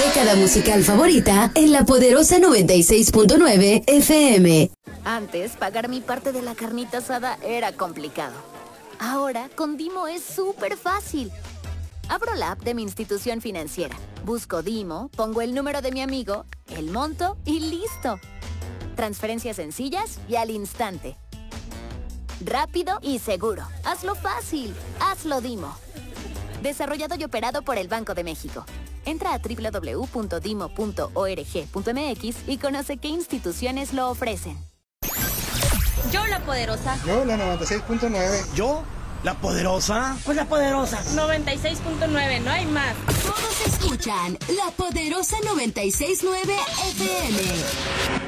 década musical favorita en la poderosa 96.9 FM. Antes, pagar mi parte de la carnita asada era complicado. Ahora, con Dimo es súper fácil. Abro la app de mi institución financiera, busco Dimo, pongo el número de mi amigo, el monto y listo. Transferencias sencillas y al instante. Rápido y seguro. Hazlo fácil. Hazlo Dimo. Desarrollado y operado por el Banco de México. Entra a www.dimo.org.mx y conoce qué instituciones lo ofrecen. Yo la poderosa. Yo la 96.9. Yo la poderosa. Pues la poderosa. 96.9, no hay más. Todos escuchan la poderosa 96.9 FM.